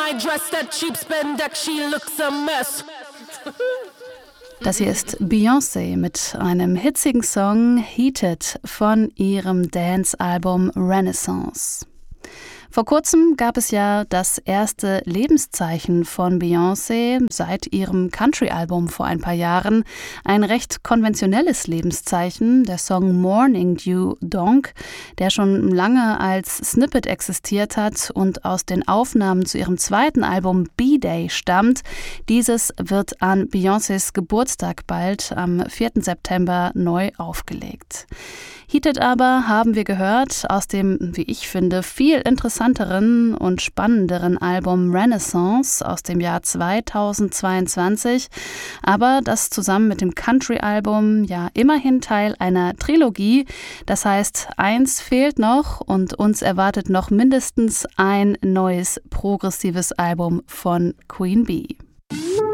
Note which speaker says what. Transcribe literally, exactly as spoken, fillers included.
Speaker 1: my dress, that cheap spandex, she looks a mess.
Speaker 2: Das hier ist Beyoncé mit einem hitzigen Song Heated von ihrem Dance-Album Renaissance. Vor kurzem gab es ja das erste Lebenszeichen von Beyoncé seit ihrem Country-Album vor ein paar Jahren. Ein recht konventionelles Lebenszeichen, der Song Morning Dew Donk, der schon lange als Snippet existiert hat und aus den Aufnahmen zu ihrem zweiten Album B-Day stammt. Dieses wird an Beyoncés Geburtstag bald am vierten September neu aufgelegt. Heated aber, haben wir gehört, aus dem, wie ich finde, viel interessanteren und spannenderen Album Renaissance aus dem Jahr zweitausendzweiundzwanzig, aber das zusammen mit dem Country-Album ja immerhin Teil einer Trilogie. Das heißt, eins fehlt noch und uns erwartet noch mindestens ein neues progressives Album von Queen Bee.